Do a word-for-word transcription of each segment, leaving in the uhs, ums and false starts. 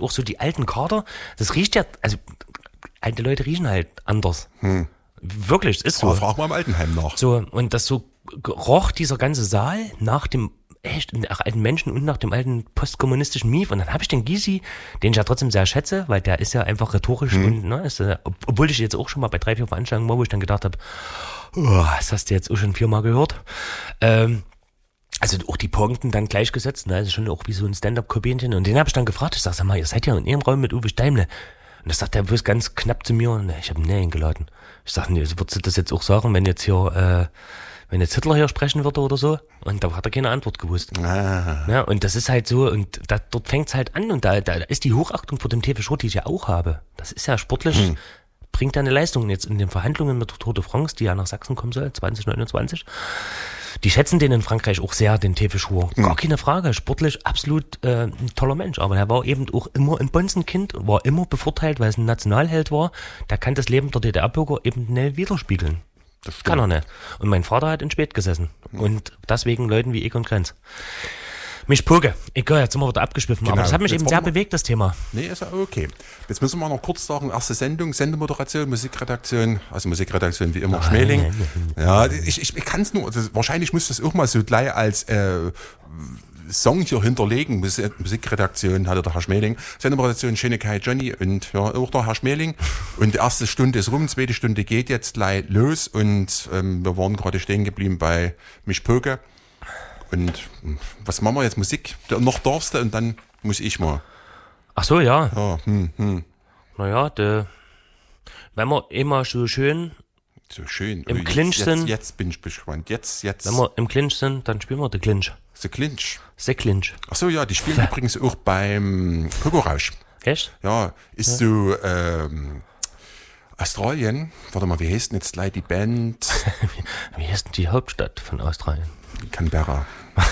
auch so die alten Kader, das riecht ja, also alte Leute riechen halt anders. Hm. Wirklich, es ist so. Aber frag mal im Altenheim nach. So, und das so roch dieser ganze Saal nach dem echt nach alten Menschen und nach dem alten postkommunistischen Mief. Und dann habe ich den Gysi, den ich ja trotzdem sehr schätze, weil der ist ja einfach rhetorisch hm. und, ne, ist, äh, obwohl ich jetzt auch schon mal bei drei, vier Veranstaltungen war, wo ich dann gedacht habe, oh, das hast du jetzt auch schon viermal gehört. Ähm, also auch die Punkten dann gleichgesetzt, ne, also schon auch wie so ein Stand-up-Komödien. Und den habe ich dann gefragt, ich sag, sag mal, ihr seid ja in ihrem Raum mit Uwe Steimle. Und das sagt er bloß ganz knapp zu mir, und ich habe ihn näher eingeladen. Ich sag, nee, würdest du das jetzt auch sagen, wenn jetzt hier, äh, wenn jetzt Hitler hier sprechen würde oder so? Und da hat er keine Antwort gewusst. Ah. Ja, und das ist halt so, und da, dort fängt's halt an, und da, da ist die Hochachtung vor dem T V Short, die ich ja auch habe. Das ist ja sportlich, hm. bringt ja eine Leistung. Jetzt in den Verhandlungen mit der Tour de France, die ja nach Sachsen kommen soll, zwanzig neunundzwanzig, die schätzen den in Frankreich auch sehr, den T V Short. Gar hm. keine Frage, sportlich absolut äh, ein toller Mensch. Aber er war eben auch immer ein Bonzenkind, war immer bevorteilt, weil es ein Nationalheld war. Der kann das Leben der D D R-Bürger eben schnell widerspiegeln. Das kann er nicht. Und mein Vater hat in Spät gesessen. Und deswegen Leuten wie ich und Grenz. Mich Poke. Egal, jetzt sind wir wieder abgeschwiffen. Genau. Aber das hat mich jetzt eben sehr bewegt, das Thema. Nee, ist ja okay. Jetzt müssen wir noch kurz sagen, erste Sendung, Sendemoderation, Musikredaktion, also Musikredaktion wie immer, oh, Schmeling. Nee, nee, nee. Ja, ich, ich, ich kann es nur, also wahrscheinlich muss das auch mal so gleich als äh, Song hier hinterlegen. Musikredaktion hatte der Herr Schmeling, Sendemoderation Schönigkeit Johnny und ja, auch der Herr Schmeling. Und die erste Stunde ist rum, zweite Stunde geht jetzt gleich los, und ähm, wir waren gerade stehen geblieben bei Mich Poke. Und was machen wir jetzt? Musik? Noch darfst du, und dann muss ich mal. Ach so, ja. Ja, hm, hm. Naja, de, wenn wir immer so schön, so schön im oh, Clinch jetzt, sind. Jetzt, jetzt bin ich gespannt. Jetzt, jetzt. Wenn wir im Clinch sind, dann spielen wir den Clinch. The Clinch. The Clinch. Ach so, ja, die spielen ja. übrigens auch beim Kokorausch. Echt? Ja, ist ja. so, ähm, Australien. Warte mal, wie heißt denn jetzt gleich die Band? Wie heißt denn die Hauptstadt von Australien? Canberra.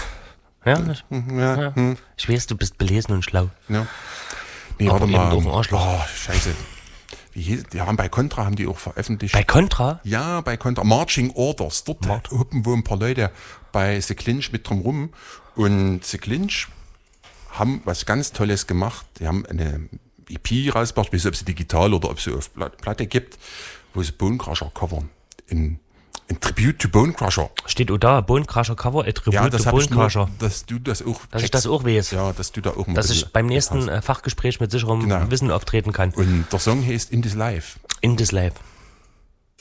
Ja, ich, ja, ja. Hm. Ich weiß, du bist belesen und schlau. Ja. Nee, aber warte mal. Eben doch ein Arschloch. Oh, scheiße. Wie hieß, die haben bei Contra haben die auch veröffentlicht. Bei Contra? Ja, bei Contra. Marching Orders. Dort Mart. huppen wohl ein paar Leute bei The Clinch mit drum rum. Und The Clinch haben was ganz Tolles gemacht. Die haben eine E P rausgebracht, ich weiß nicht, ob sie digital oder ob sie auf Platte gibt, wo sie Bone Crusher covern. In Ein Tribute to Bone Crusher. Steht auch da, Bone Crusher Cover, ein Tribute ja, das to Bone Crusher. Nur, dass du das auch Dass ich das auch weiß. Ja, dass du da auch mal Dass ich beim nächsten hast. Fachgespräch mit sicherem genau. Wissen auftreten kann. Und der Song heißt In This Life. In This Life.